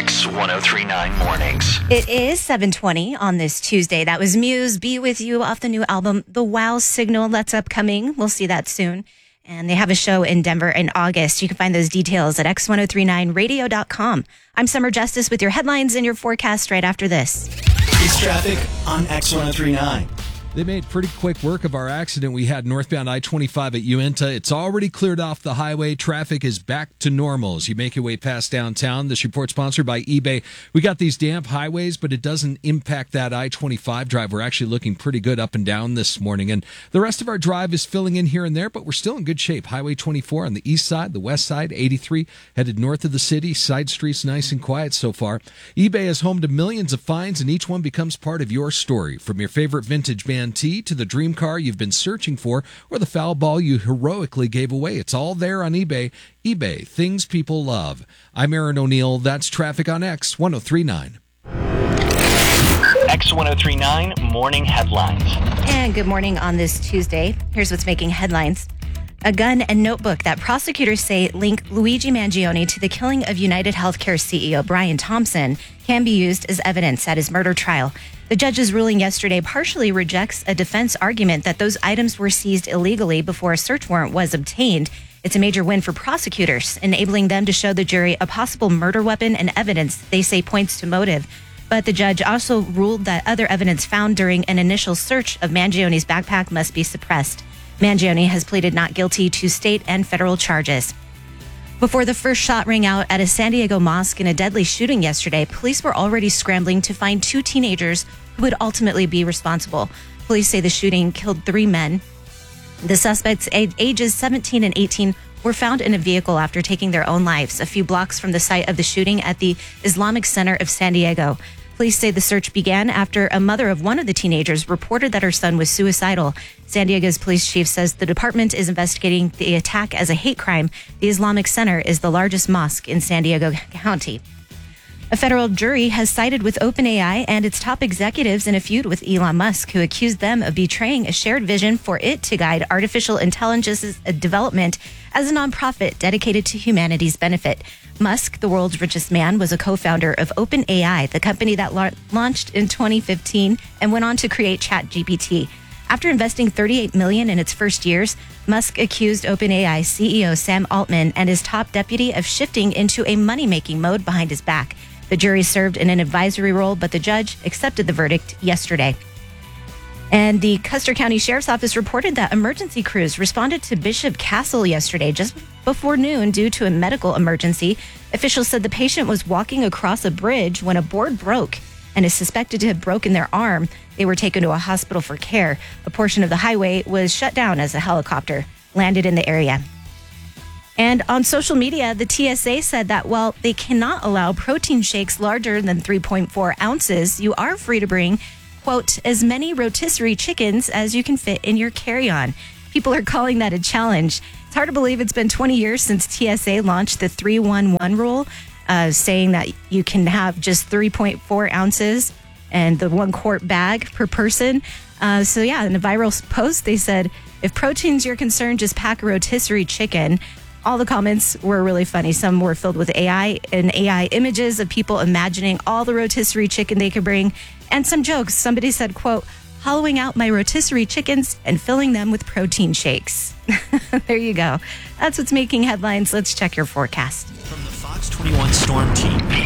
X1039 Mornings. It is 7:20 on this Tuesday. That was Muse, Be With You, off the new album, The Wow Signal. That's upcoming. We'll see that soon. And they have a show in Denver in August. You can find those details at x1039radio.com. I'm Summer Justice with your headlines and your forecast right after this. It's traffic on X1039. They made pretty quick work of our accident we had northbound I-25 at Uinta. It's already cleared off the highway. Traffic is back to normal as you make your way past downtown. This report sponsored by eBay. We got these damp highways, but it doesn't impact that I-25 drive. We're actually looking pretty good up and down this morning. And the rest of our drive is filling in here and there, but we're still in good shape. Highway 24 on the east side, the west side, 83 headed north of the city. Side streets nice and quiet so far. eBay is home to millions of finds, and each one becomes part of your story. From your favorite vintage band to the dream car you've been searching for, or the foul ball you heroically gave away. It's all there on eBay. eBay, things people love. I'm Aaron O'Neill. That's traffic on X1039. X1039 Morning Headlines. And good morning on this Tuesday. Here's what's making headlines. A gun and notebook that prosecutors say link Luigi Mangione to the killing of United Healthcare CEO Brian Thompson can be used as evidence at his murder trial. The judge's ruling yesterday partially rejects a defense argument that those items were seized illegally before a search warrant was obtained. It's a major win for prosecutors, enabling them to show the jury a possible murder weapon and evidence they say points to motive. But the judge also ruled that other evidence found during an initial search of Mangione's backpack must be suppressed. Mangione has pleaded not guilty to state and federal charges. Before the first shot rang out at a San Diego mosque in a deadly shooting yesterday, police were already scrambling to find two teenagers who would ultimately be responsible. Police say the shooting killed 3 men. The suspects, ages 17 and 18, were found in a vehicle after taking their own lives a few blocks from the site of the shooting at the Islamic Center of San Diego. Police say the search began after a mother of one of the teenagers reported that her son was suicidal. San Diego's police chief says the department is investigating the attack as a hate crime. The Islamic Center is the largest mosque in San Diego County. A federal jury has sided with OpenAI and its top executives in a feud with Elon Musk, who accused them of betraying a shared vision for it to guide artificial intelligence's development as a nonprofit dedicated to humanity's benefit. Musk, the world's richest man, was a co-founder of OpenAI, the company that launched in 2015 and went on to create ChatGPT. After investing $38 million in its first years, Musk accused OpenAI CEO Sam Altman and his top deputy of shifting into a money-making mode behind his back. The jury served in an advisory role, but the judge accepted the verdict yesterday. And the Custer County Sheriff's Office reported that emergency crews responded to Bishop Castle yesterday just before noon due to a medical emergency. Officials said the patient was walking across a bridge when a board broke and is suspected to have broken their arm. They were taken to a hospital for care. A portion of the highway was shut down as a helicopter landed in the area. And on social media, the TSA said that while they cannot allow protein shakes larger than 3.4 ounces, you are free to bring, quote, as many rotisserie chickens as you can fit in your carry-on. People are calling that a challenge. It's hard to believe it's been 20 years since TSA launched the 311 rule, saying that you can have just 3.4 ounces and the 1 quart bag per person. In a viral post, they said, if protein's your concern, just pack a rotisserie chicken. All the comments were really funny. Some were filled with AI images of people imagining all the rotisserie chicken they could bring, and some jokes. Somebody said, quote, hollowing out my rotisserie chickens and filling them with protein shakes. There you go. That's what's making headlines. Let's check your forecast. From the Fox 21 Storm Team, The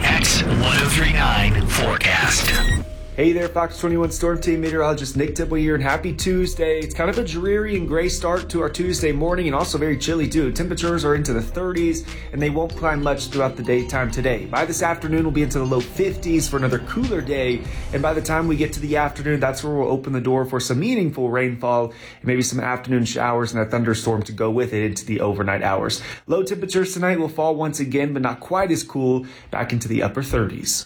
X1039 Forecast. Hey there, Fox 21 Storm Team meteorologist Nick Tibble here, and happy Tuesday. It's kind of a dreary and gray start to our Tuesday morning, and also very chilly too. Temperatures are into the 30s, and they won't climb much throughout the daytime today. By this afternoon, we'll be into the low 50s for another cooler day, and by the time we get to the afternoon, that's where we'll open the door for some meaningful rainfall, and maybe some afternoon showers and a thunderstorm to go with it into the overnight hours. Low temperatures tonight will fall once again, but not quite as cool, back into the upper 30s.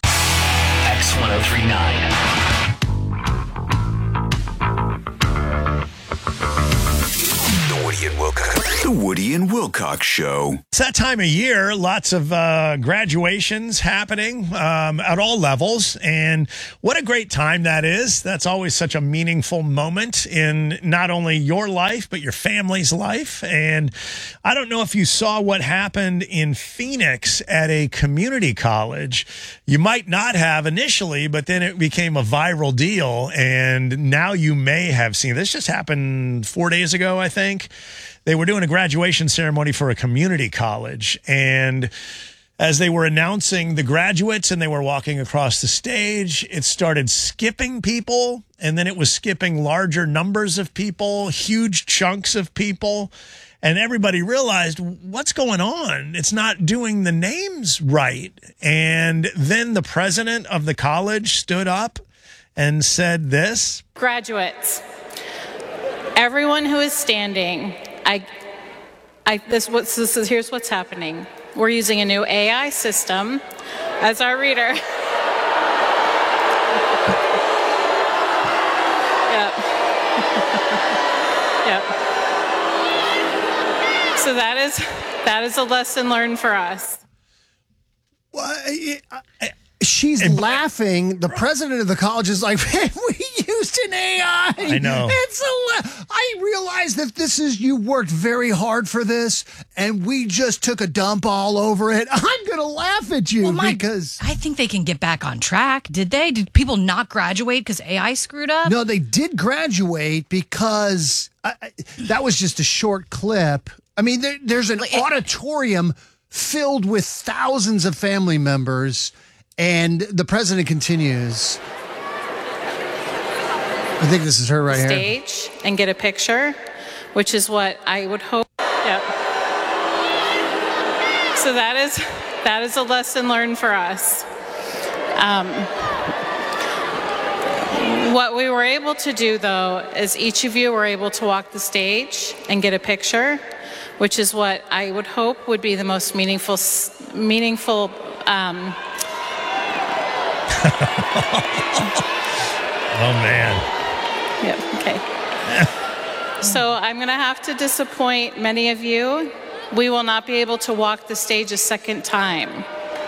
X1039. The The Woody and Wilcox Show. It's that time of year, lots of graduations happening at all levels. And what a great time that is. That's always such a meaningful moment in not only your life, but your family's life. And I don't know if you saw what happened in Phoenix at a community college. You might not have initially, but then it became a viral deal. And now you may have seen. This just happened 4 days ago, I think. They were doing a graduation ceremony for a community college. And as they were announcing the graduates and they were walking across the stage, it started skipping people. And then it was skipping larger numbers of people, huge chunks of people. And everybody realized, what's going on? It's not doing the names right. And then the president of the college stood up and said this. Graduates, everyone who is standing, here's what's happening. We're using a new AI system as our reader. Yep. Yep. So that is a lesson learned for us. She's laughing. The president of the college is like, hey, we used an AI. I know. I realize that you worked very hard for this, and we just took a dump all over it. I'm going to laugh at you because I think they can get back on track. Did they? Did people not graduate because AI screwed up? No, they did graduate because that was just a short clip. I mean, there's an auditorium filled with thousands of family members. And the president continues. I think this is her right here. Stage and get a picture, which is what I would hope. Yep. So that is a lesson learned for us. What we were able to do, though, is each of you were able to walk the stage and get a picture, which is what I would hope would be the most meaningful. Oh, man. Yep, okay. So I'm going to have to disappoint many of you. We will not be able to walk the stage a second time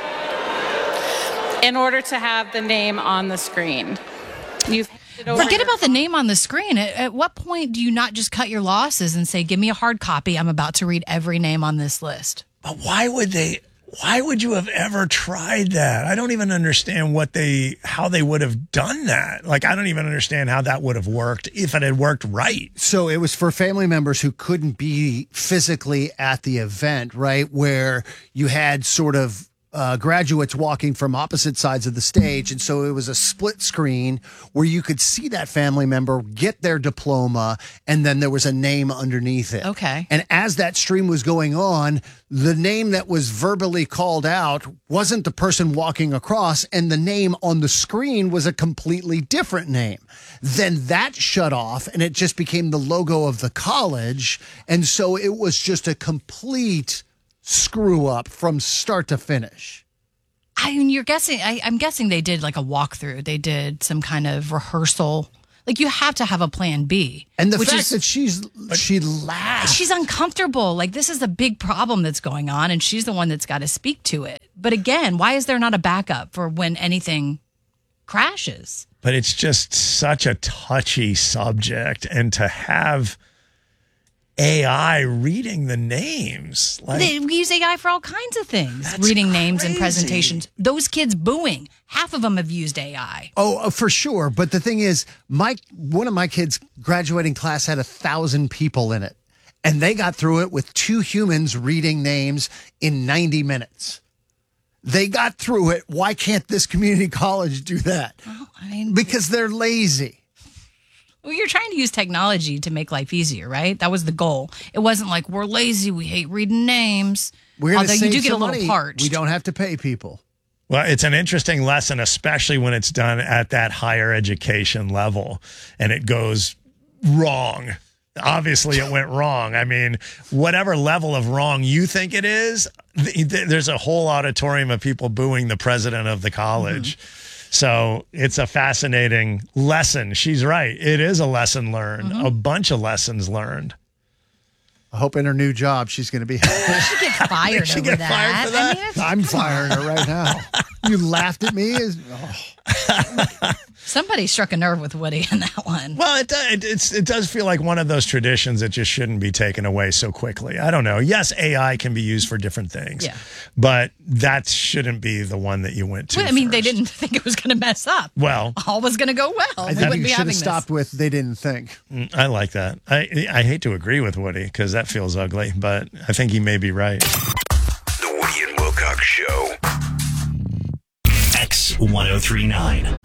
in order to have the name on the screen. Forget about the name on the screen. At what point do you not just cut your losses and say, give me a hard copy? I'm about to read every name on this list. But why would you have ever tried that? I don't even understand how they would have done that. Like, I don't even understand how that would have worked if it had worked right. So it was for family members who couldn't be physically at the event, right? Where you had sort of graduates walking from opposite sides of the stage. And so it was a split screen where you could see that family member get their diploma, and then there was a name underneath it. Okay. And as that stream was going on, the name that was verbally called out wasn't the person walking across, and the name on the screen was a completely different name. Then that shut off, and it just became the logo of the college. And so it was just a complete screw up from start to finish. I mean, you're guessing. I'm guessing they did like a walkthrough. They did some kind of rehearsal. Like, you have to have a plan B. And the fact that she laughed. She's uncomfortable. Like, this is a big problem that's going on, and she's the one that's got to speak to it. But again, why is there not a backup for when anything crashes? But it's just such a touchy subject, and to have AI reading the names. We use AI for all kinds of things. Reading names and presentations. Those kids booing. Half of them have used AI. Oh, for sure. But the thing is, one of my kids' graduating class had 1,000 people in it. And they got through it with 2 humans reading names in 90 minutes. They got through it. Why can't this community college do that? Well, I mean, because they're lazy. Well, you're trying to use technology to make life easier, right? That was the goal. It wasn't like, we're lazy, we hate reading names. Although you do get a little parched. We don't have to pay people. Well, it's an interesting lesson, especially when it's done at that higher education level and it goes wrong. Obviously, it went wrong. I mean, whatever level of wrong you think it is, there's a whole auditorium of people booing the president of the college. Mm-hmm. So it's a fascinating lesson. She's right. It is a lesson learned, a bunch of lessons learned. I hope in her new job she's going to be happy. She get fired She over get that. fired for that? I mean, I'm firing her right now. You laughed at me? somebody struck a nerve with Woody in that one. Well, it does feel like one of those traditions that just shouldn't be taken away so quickly. I don't know. Yes, AI can be used for different things. Yeah. But that shouldn't be the one that you went to. Well, I mean, they first. didn't think it was going to mess up. Well, all was going to go well. I We think wouldn't you be should having have stopped with they didn't think. I like that. I hate to agree with Woody because that feels ugly, but I think he may be right. The Woody and Wilcox Show. X1039.